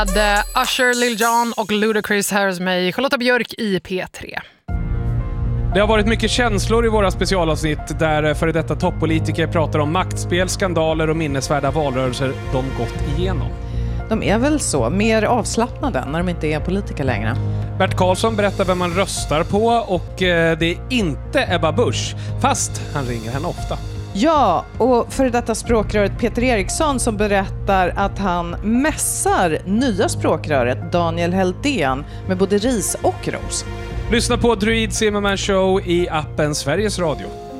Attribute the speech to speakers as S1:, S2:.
S1: Usher, Lil Jon och Ludacris här hos mig, Charlotta Björk i P3.
S2: Det har varit mycket känslor i våra specialavsnitt där före detta toppolitiker pratar om maktspel, skandaler och minnesvärda valrörelser de gått igenom.
S3: De är väl så, mer avslappnade när de inte är politiker längre.
S2: Bert Karlsson berättar vem man röstar på och det är inte Ebba Busch, fast han ringer henne ofta.
S3: Ja, och för detta språkröret Peter Eriksson som berättar att han mässar nya språkröret Daniel Heldén med både ris och ros.
S2: Lyssna på Druid Zimmerman Show i appen Sveriges Radio.